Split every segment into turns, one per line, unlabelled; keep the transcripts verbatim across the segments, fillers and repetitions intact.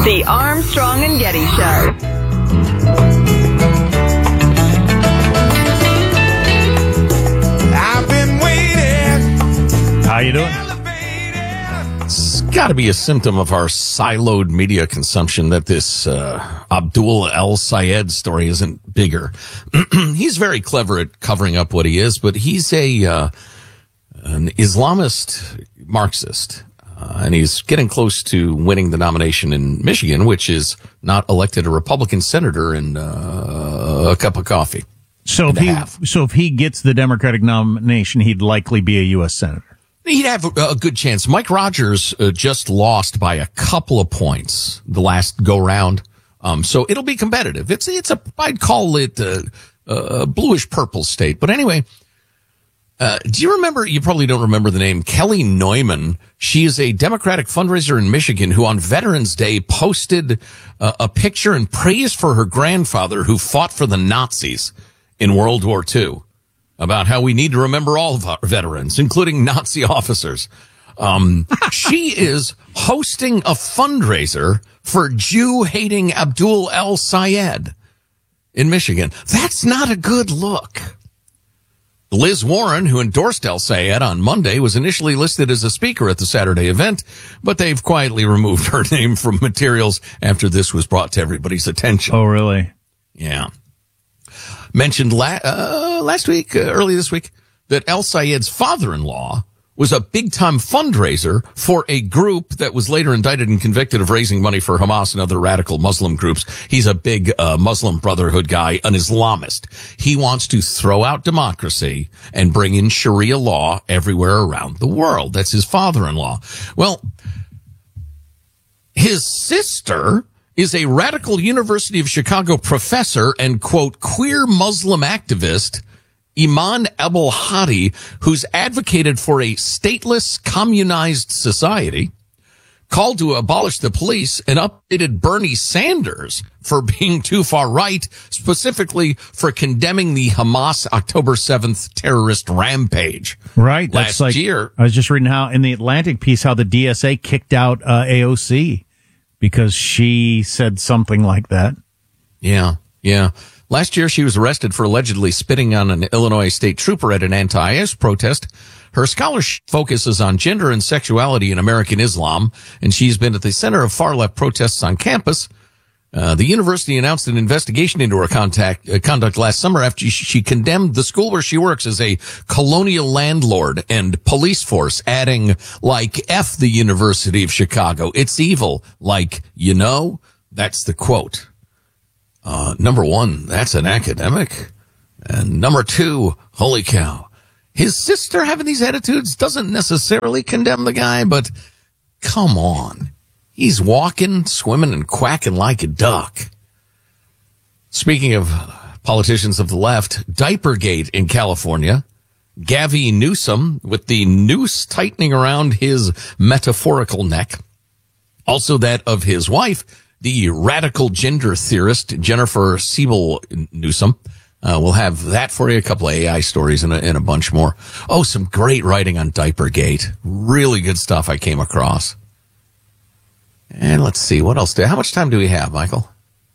The Armstrong and Getty Show.
I've been waiting.
How you doing?
It's got to be a symptom of our siloed media consumption that this uh, Abdul El Sayed story isn't bigger. He's very clever at covering up what he is, but he's a uh, an Islamist Marxist. Uh, and he's getting close to winning the nomination in Michigan, which is not elected a Republican senator in uh, a cup of coffee.
So if he so if he gets the Democratic nomination, he'd likely be a U S senator.
He'd have a, a good chance. Mike Rogers uh, just lost by a couple of points the last go round, um, so it'll be competitive. It's it's a I'd call it a, a bluish purple state, but anyway. Uh, do you remember, you probably don't remember the name, Kelly Neumann. She is a Democratic fundraiser in Michigan who on Veterans Day posted uh, a picture and praise for her grandfather who fought for the Nazis in World War Two, about how we need to remember all of our veterans, including Nazi officers. Um, she is hosting a fundraiser for Jew-hating Abdul El Sayed in Michigan. That's not a good look. Liz Warren, who endorsed El Sayed on Monday, was initially listed as a speaker at the Saturday event, but they've quietly removed her name from materials after this was brought to everybody's attention.
Oh, really?
Yeah. Mentioned la- uh, last week, uh, early this week, that El Sayed's father-in-law was a big-time fundraiser for a group that was later indicted and convicted of raising money for Hamas and other radical Muslim groups. He's a big uh, Muslim Brotherhood guy, an Islamist. He wants to throw out democracy and bring in Sharia law everywhere around the world. That's his father-in-law. Well, his sister is a radical University of Chicago professor and, quote, queer Muslim activist, Iman Abul Hadi, who's advocated for a stateless, communized society, called to abolish the police, and updated Bernie Sanders for being too far right, specifically for condemning the Hamas October seventh terrorist rampage.
Right. That's
last
like,
year.
I was just reading how in the Atlantic piece how the D S A kicked out uh, A O C because she said something like that.
Yeah, yeah. Last year, she was arrested for allegedly spitting on an Illinois state trooper at an anti-ISIS protest. Her scholarship focuses on gender and sexuality in American Islam, and she's been at the center of far-left protests on campus. Uh, the university announced an investigation into her contact, uh, conduct last summer after she, she condemned the school where she works as a colonial landlord and police force, adding, like, F the University of Chicago. It's evil. Like, you know, that's the quote. Uh, number one, that's an academic. And number two, holy cow. His sister having these attitudes doesn't necessarily condemn the guy, but come on. He's walking, swimming, and quacking like a duck. Speaking of politicians of the left, Diapergate in California. Gavin Newsom with the noose tightening around his metaphorical neck. Also that of his wife, the radical gender theorist, Jennifer Siebel Newsom. Uh, we'll have that for you, a couple of A I stories and a, and a bunch more. Oh, some great writing on Diapergate. Really good stuff I came across. And let's see, what else? Do, how much time do we have, Michael?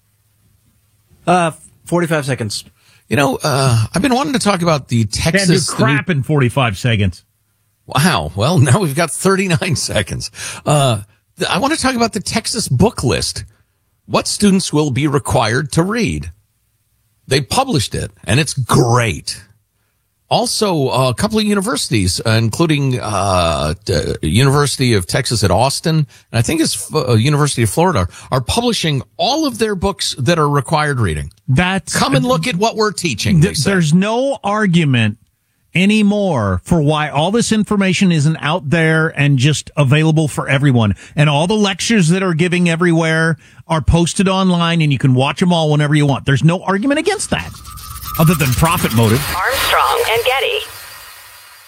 Uh, forty-five seconds.
You know, uh, I've been wanting to talk about the Texas...
Can't do crap
the new,
in forty-five seconds.
Wow. Well, now we've got thirty-nine seconds. Uh, I want to talk about the Texas book list. What students will be required to read. They published it, and it's great. Also, uh, a couple of universities, uh, including uh, uh University of Texas at Austin, and I think it's uh, University of Florida, are publishing all of their books that are required reading.
That's
Come and look at what we're teaching.
Th- there's no argument anymore for why all this information isn't out there and just available for everyone. And all the lectures that are giving everywhere are posted online, and you can watch them all whenever you want. There's no argument against that, other than profit motive.
Armstrong and Getty.